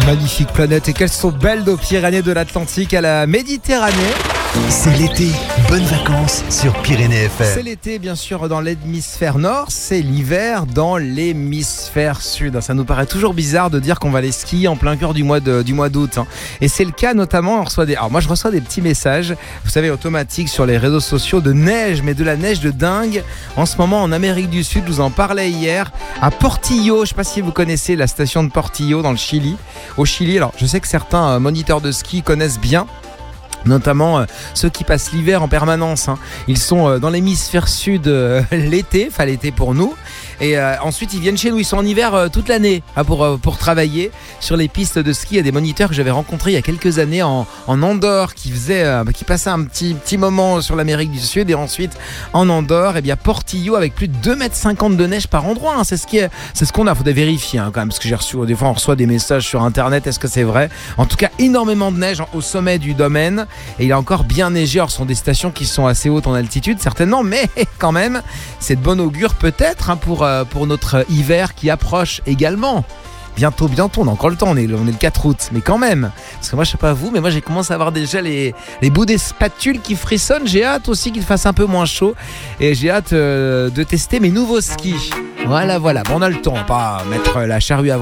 Magnifique planète, et qu'elles sont belles nos Pyrénées de l'Atlantique à la Méditerranée. C'est l'été, bonnes vacances sur Pyrénées FM. C'est l'été bien sûr dans l'hémisphère nord, c'est l'hiver dans l'hémisphère sud. Ça nous paraît toujours bizarre de dire qu'on va aller skier en plein cœur du mois d'août. Et c'est le cas notamment, alors moi je reçois des petits messages, vous savez, automatiques sur les réseaux sociaux de neige, mais de la neige de dingue. En ce moment en Amérique du Sud, je vous en parlais hier, à Portillo, je ne sais pas si vous connaissez la station de Portillo dans le Chili. Au Chili, alors je sais que certains moniteurs de ski connaissent bien, notamment ceux qui passent l'hiver en permanence. Ils sont dans l'hémisphère sud l'été pour nous, et ensuite ils viennent chez nous, ils sont en hiver toute l'année pour travailler sur les pistes de ski. Il y a des moniteurs que j'avais rencontrés il y a quelques années en Andorre qui passaient un petit moment sur l'Amérique du Sud, et ensuite en Andorre, et bien Portillo avec plus de 2,50 m de neige par endroit. C'est ce qu'on a, faut vérifier quand même, parce que j'ai reçu, des fois on reçoit des messages sur internet, est-ce que c'est vrai? En tout cas énormément de neige au sommet du domaine. Et il a encore bien neigé. Alors, ce sont des stations qui sont assez hautes en altitude, certainement, mais quand même, c'est de bon augure peut-être pour notre hiver qui approche également. Bientôt, on a encore le temps, on est le 4 août, mais quand même. Parce que moi, je sais pas vous, mais moi, j'ai commencé à avoir déjà les bouts des spatules qui frissonnent. J'ai hâte aussi qu'il fasse un peu moins chaud, et j'ai hâte de tester mes nouveaux skis. Voilà. Bon, on a le temps, pas mettre la charrue avant.